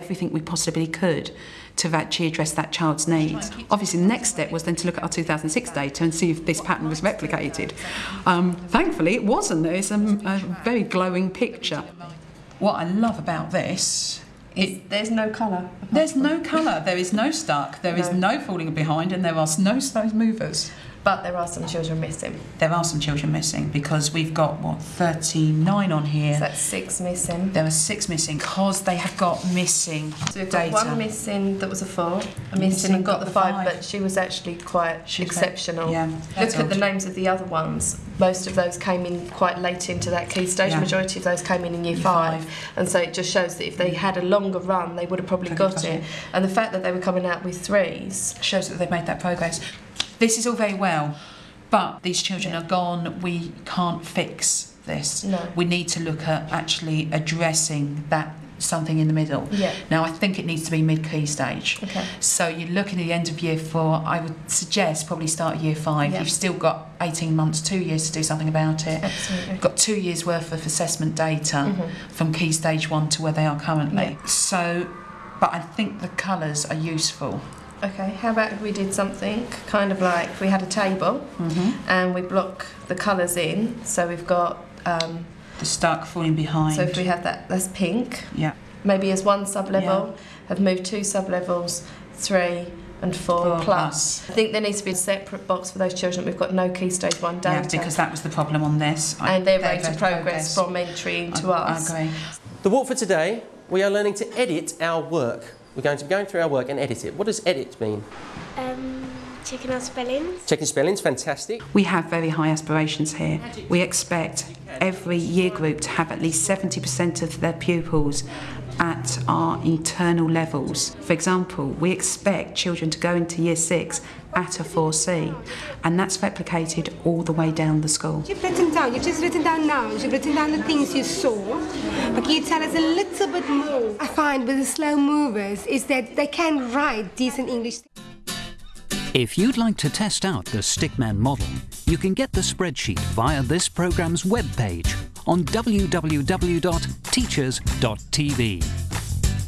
everything we possibly could to actually address that child's needs. Obviously, the next step was then to look at our 2006 data and see if this pattern was replicated. Thankfully, it wasn't. It's a very glowing picture. What I love about this there's no colour. There's no colour, there is no stuck, there is no falling behind, and there are no slow movers. But there are some children missing. There are some children missing because we've got, 39 on here. So that's 6 missing. There are 6 missing because they have got missing data. So we've got one missing that was a 4, a missing and got the 5, but she was actually quite exceptional. Look at the names of the other ones. Most of those came in quite late into that key stage. Majority of those came in year 5. And so it just shows that if they had a longer run, they would have probably got it. And the fact that they were coming out with 3s shows that they've made that progress. This is all very well, but these children are gone. We can't fix this. No. We need to look at actually addressing that something in the middle. Now, I think it needs to be mid-key stage. So you're looking at the end of year 4. I would suggest probably start year 5. You've still got 18 months, 2 years to do something about it. Absolutely. You've got 2 years worth of assessment data from key stage 1 to where they are currently. So, but I think the colours are useful. Okay, how about if we did something kind of like we had a table and we block the colours in, so we've got the stuck falling behind. So if we have that, that's pink. Yeah. Maybe as 1 sub-level, have moved 2 sub-levels, 3 and 4 plus. I think there needs to be a separate box for those children. We've got no key stage 1 data. Yeah, because that was the problem on this. And their rate of progress from entry into us. I agree. The walk for today, we are learning to edit our work. We're going to be going through our work and edit it. What does edit mean? Checking our spellings. Checking spellings, fantastic. We have very high aspirations here. We expect every year group to have at least 70% of their pupils at our internal levels. For example, we expect children to go into year 6 at a 4C, and that's replicated all the way down the school. You've just written down nouns, you've written down the things you saw, but can you tell us a little bit more? I find with the slow movers is that they can write decent English. If you'd like to test out the Stickman model, you can get the spreadsheet via this programme's webpage on www.teachers.tv.